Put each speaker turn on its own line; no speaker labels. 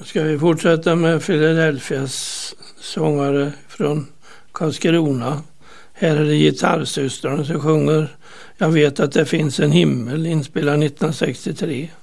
Ska vi fortsätta med Philadelphias sångare från Karlskrona. Här är det Gitarrsystrarna som sjunger Jag vet att det finns en himmel, inspelad 1963.